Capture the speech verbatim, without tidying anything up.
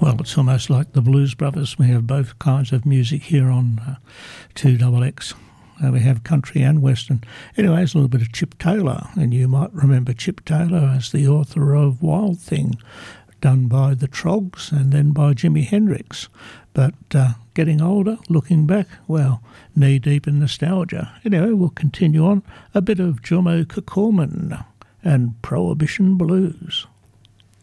Well, it's almost like the Blues Brothers. We have both kinds of music here on uh, two X X. Uh, we have country and western. Anyway, it's a little bit of Chip Taylor, and you might remember Chip Taylor as the author of Wild Thing, done by the Troggs and then by Jimi Hendrix. But uh, getting older, looking back, well, knee-deep in nostalgia. Anyway, we'll continue on. A bit of Jomo Kekauman and Prohibition Blues.